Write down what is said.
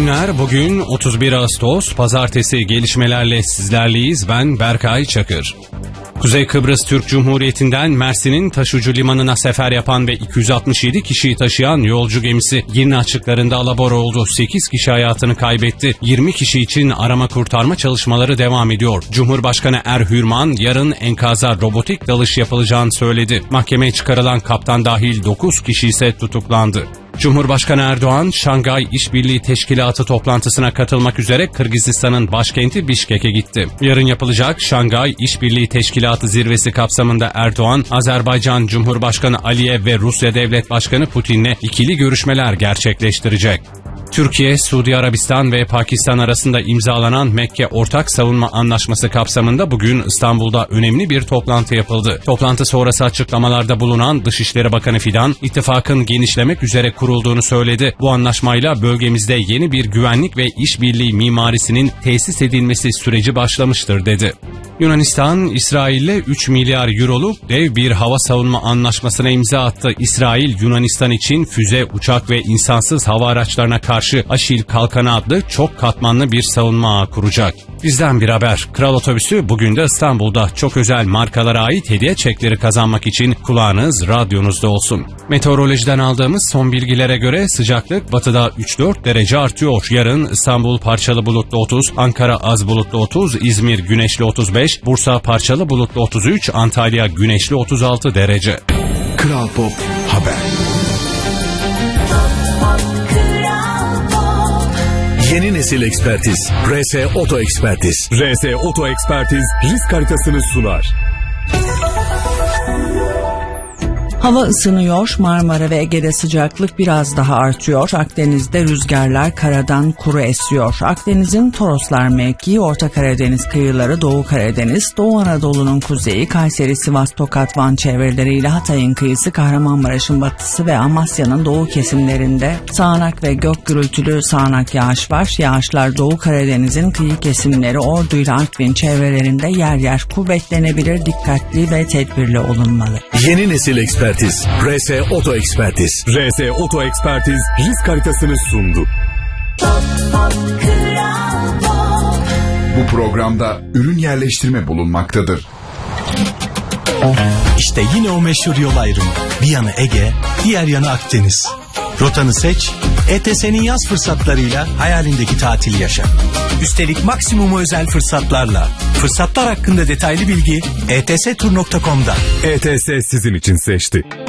günler. Bugün 31 Ağustos Pazartesi, gelişmelerle sizlerleyiz. Ben Berkay Çakır. Kuzey Kıbrıs Türk Cumhuriyeti'nden Mersin'in Taşucu Limanı'na sefer yapan ve 267 kişiyi taşıyan yolcu gemisi Girne açıklarında alabora oldu. 8 kişi hayatını kaybetti. 20 kişi için arama kurtarma çalışmaları devam ediyor. Cumhurbaşkanı Erhürman yarın enkaza robotik dalış yapılacağını söyledi. Mahkemeye çıkarılan kaptan dahil 9 kişi ise tutuklandı. Cumhurbaşkanı Erdoğan, Şangay İşbirliği Teşkilatı toplantısına katılmak üzere Kırgızistan'ın başkenti Bişkek'e gitti. Yarın yapılacak Şangay İşbirliği Teşkilatı zirvesi kapsamında Erdoğan, Azerbaycan Cumhurbaşkanı Aliyev ve Rusya Devlet Başkanı Putin'le ikili görüşmeler gerçekleştirecek. Türkiye, Suudi Arabistan ve Pakistan arasında imzalanan Mekke Ortak Savunma Anlaşması kapsamında bugün İstanbul'da önemli bir toplantı yapıldı. Toplantı sonrası açıklamalarda bulunan Dışişleri Bakanı Fidan, ittifakın genişlemek üzere kurulduğunu söyledi. Bu anlaşmayla bölgemizde yeni bir güvenlik ve işbirliği mimarisinin tesis edilmesi süreci başlamıştır dedi. Yunanistan, İsrail'le 3 milyar euroluk dev bir hava savunma anlaşmasına imza attı. İsrail, Yunanistan için füze, uçak ve insansız hava araçlarına karşı Aşil Kalkanı adlı çok katmanlı bir savunma ağı kuracak. Bizden bir haber. Kral Otobüsü bugün de İstanbul'da. Çok özel markalara ait hediye çekleri kazanmak için kulağınız radyonuzda olsun. Meteorolojiden aldığımız son bilgilere göre sıcaklık batıda 3-4 derece artıyor. Yarın İstanbul parçalı bulutlu 30, Ankara az bulutlu 30, İzmir güneşli 35, Bursa parçalı bulutlu 33, Antalya güneşli 36 derece. Kral Pop Haber. Yeni nesil ekspertiz. RS Oto Ekspertiz. RS Oto Ekspertiz risk haritasını sunar. Hava ısınıyor, Marmara ve Ege'de sıcaklık biraz daha artıyor. Akdeniz'de rüzgarlar karadan kuru esiyor. Akdeniz'in Toroslar mevkii, Orta Karadeniz kıyıları, Doğu Karadeniz, Doğu Anadolu'nun kuzeyi, Kayseri, Sivas, Tokat, Van çevreleriyle Hatay'ın kıyısı, Kahramanmaraş'ın batısı ve Amasya'nın doğu kesimlerinde sağanak ve gök gürültülü sağanak yağış var. Yağışlar Doğu Karadeniz'in kıyı kesimleri, Ordu ile Artvin çevrelerinde yer yer kuvvetlenebilir. Dikkatli ve tedbirli olunmalı. Yeni nesil ekspertiz. RS Oto Ekspertiz. RS Oto Ekspertiz risk haritasını sundu. Bu programda ürün yerleştirme bulunmaktadır. İşte yine o meşhur yol ayrımı. Bir yanı Ege, diğer yanı Akdeniz. Rotanı seç, ETS'nin yaz fırsatlarıyla hayalindeki tatili yaşa. Üstelik maksimum özel fırsatlarla. Fırsatlar hakkında detaylı bilgi etstur.com'da. ETS sizin için seçti.